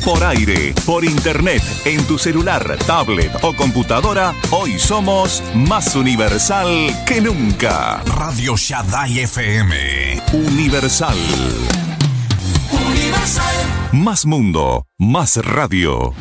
Por aire, por internet, en tu celular, tablet o computadora, hoy somos más universal que nunca. Radio Shaddai FM. Universal. Más mundo, más radio.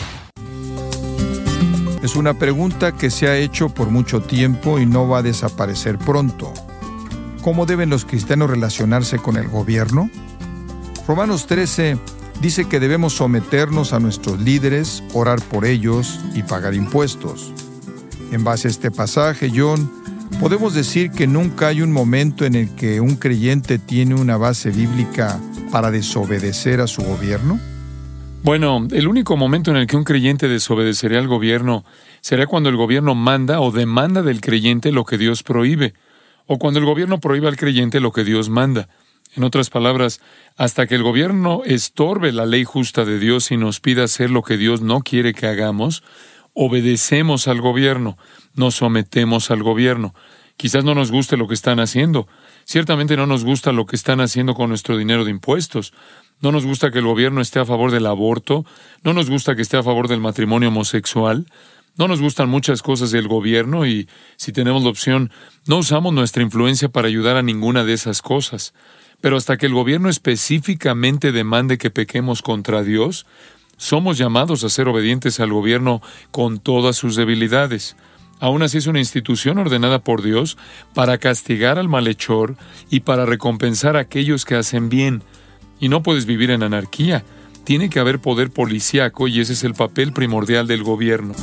Es una pregunta que se ha hecho por mucho tiempo y no va a desaparecer pronto. ¿Cómo deben los cristianos relacionarse con el gobierno? Romanos 13 dice que debemos someternos a nuestros líderes, orar por ellos y pagar impuestos. En base a este pasaje, John, ¿podemos decir que nunca hay un momento en el que un creyente tiene una base bíblica para desobedecer a su gobierno? Bueno, el único momento en el que un creyente desobedecería al gobierno será cuando el gobierno manda o demanda del creyente lo que Dios prohíbe, o cuando el gobierno prohíbe al creyente lo que Dios manda. En otras palabras, hasta que el gobierno estorbe la ley justa de Dios y nos pida hacer lo que Dios no quiere que hagamos, obedecemos al gobierno, nos sometemos al gobierno. Quizás no nos guste lo que están haciendo. Ciertamente no nos gusta lo que están haciendo con nuestro dinero de impuestos. No nos gusta que el gobierno esté a favor del aborto. No nos gusta que esté a favor del matrimonio homosexual. No nos gustan muchas cosas del gobierno y, si tenemos la opción, no usamos nuestra influencia para ayudar a ninguna de esas cosas. Pero hasta que el gobierno específicamente demande que pequemos contra Dios, somos llamados a ser obedientes al gobierno con todas sus debilidades. Aún así es una institución ordenada por Dios para castigar al malhechor y para recompensar a aquellos que hacen bien. Y no puedes vivir en anarquía. Tiene que haber poder policíaco y ese es el papel primordial del gobierno.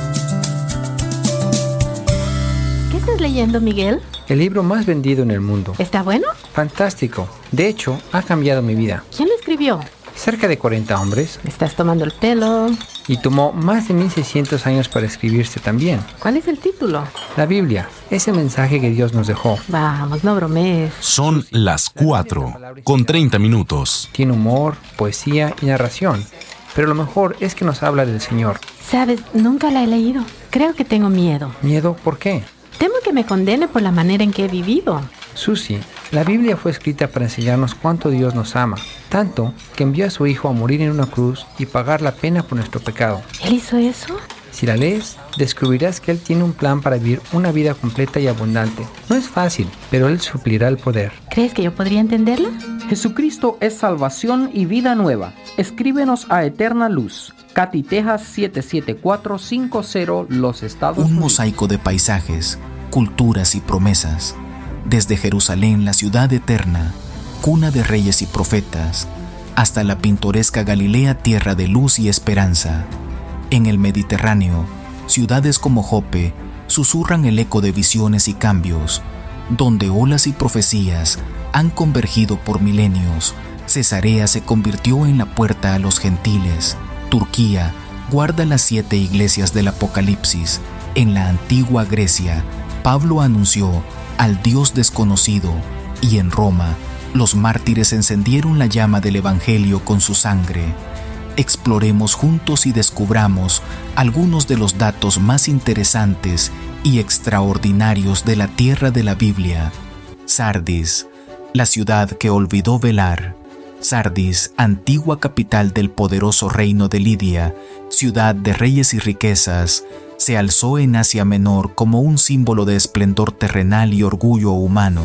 ¿Qué estás leyendo, Miguel? El libro más vendido en el mundo. ¿Está bueno? Fantástico. De hecho, ha cambiado mi vida. ¿Quién lo escribió? Cerca de 40 hombres. Me estás tomando el pelo. Y tomó más de 1600 años para escribirse también. ¿Cuál es el título? La Biblia, ese mensaje que Dios nos dejó. Vamos, no bromees. Son las 4:30. Tiene humor, poesía y narración. Pero lo mejor es que nos habla del Señor. Sabes, nunca la he leído. Creo que tengo miedo. ¿Miedo? ¿Por qué? Temo que me condene por la manera en que he vivido. Susi, la Biblia fue escrita para enseñarnos cuánto Dios nos ama, tanto que envió a su Hijo a morir en una cruz y pagar la pena por nuestro pecado. ¿Él hizo eso? Si la lees, descubrirás que Él tiene un plan para vivir una vida completa y abundante. No es fácil, pero Él suplirá el poder. ¿Crees que yo podría entenderla? Jesucristo es salvación y vida nueva. Escríbenos a Eterna Luz, Katy, Texas 77450, Los Estados Unidos. Un mosaico de paisajes, culturas y promesas. Desde Jerusalén, la ciudad eterna, cuna de reyes y profetas, hasta la pintoresca Galilea, tierra de luz y esperanza. En el Mediterráneo, ciudades como Jope susurran el eco de visiones y cambios, donde olas y profecías han convergido por milenios. Cesarea se convirtió en la puerta a los gentiles. Turquía guarda las 7 iglesias del Apocalipsis. En la antigua Grecia, Pablo anunció al Dios desconocido, y en Roma, los mártires encendieron la llama del Evangelio con su sangre. Exploremos juntos y descubramos algunos de los datos más interesantes y extraordinarios de la tierra de la Biblia. Sardis, la ciudad que olvidó velar. Sardis, antigua capital del poderoso reino de Lidia, ciudad de reyes y riquezas, se alzó en Asia Menor como un símbolo de esplendor terrenal y orgullo humano.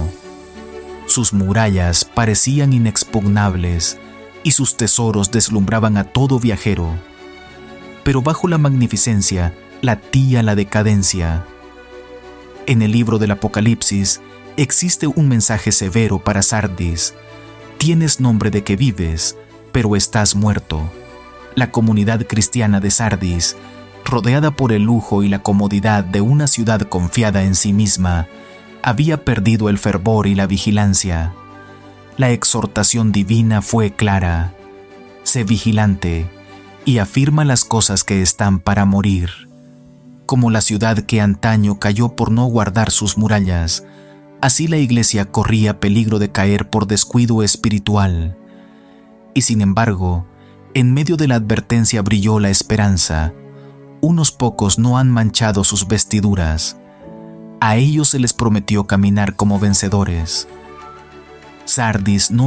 Sus murallas parecían inexpugnables y sus tesoros deslumbraban a todo viajero. Pero bajo la magnificencia latía la decadencia. En el libro del Apocalipsis existe un mensaje severo para Sardis. Tienes nombre de que vives, pero estás muerto. La comunidad cristiana de Sardis, rodeada por el lujo y la comodidad de una ciudad confiada en sí misma, había perdido el fervor y la vigilancia. La exhortación divina fue clara: sé vigilante y afirma las cosas que están para morir. Como la ciudad que antaño cayó por no guardar sus murallas, así la iglesia corría peligro de caer por descuido espiritual. Y sin embargo, en medio de la advertencia brilló la esperanza. Unos pocos no han manchado sus vestiduras. A ellos se les prometió caminar como vencedores. Sardis no